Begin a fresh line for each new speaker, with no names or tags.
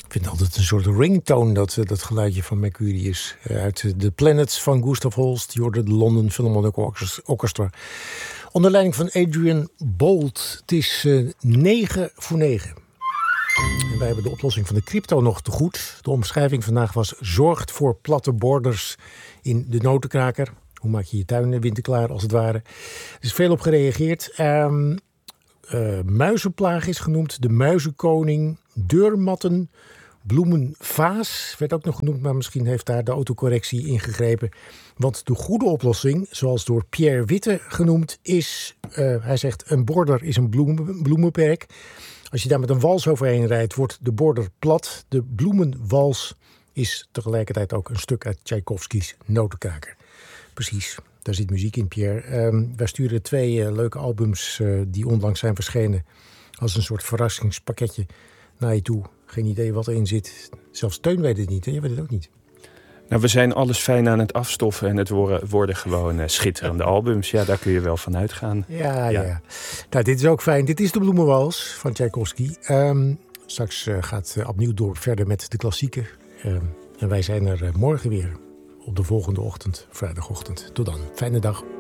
Ik vind altijd een soort ringtone, dat geluidje van Mercurius. Uit The Planets van Gustav Holst. Je hoorde de London Philharmonic Orchestra. Onder leiding van Adrian Bolt. Het is 9 voor 9. En wij hebben de oplossing van de crypto nog te goed. De omschrijving vandaag was: zorgt voor platte borders in de notenkraker. Hoe maak je je tuin winterklaar als het ware? Er is veel op gereageerd. Muizenplaag is genoemd. De muizenkoning. Deurmatten. Bloemenvaas werd ook nog genoemd, maar misschien heeft daar de autocorrectie ingegrepen. Want de goede oplossing, zoals door Pierre Witte genoemd, is, hij zegt, een border is een bloemenperk. Als je daar met een wals overheen rijdt, wordt de border plat. De bloemenwals is tegelijkertijd ook een stuk uit Tchaikovskys Notenkraker. Precies, daar zit muziek in, Pierre. Wij sturen 2 leuke albums die onlangs zijn verschenen als een soort verrassingspakketje naar je toe. Geen idee wat erin zit. Zelfs Teun weet het niet, hè? Je weet het ook niet.
Nou, we zijn alles fijn aan het afstoffen en het worden gewoon schitterende albums. Ja, daar kun je wel van uitgaan.
Ja. Nou, dit is ook fijn. Dit is de Bloemenwals van Tchaikovsky. Straks gaat opnieuw door verder met de klassieken. En wij zijn er morgen weer op de volgende ochtend, vrijdagochtend. Tot dan. Fijne dag.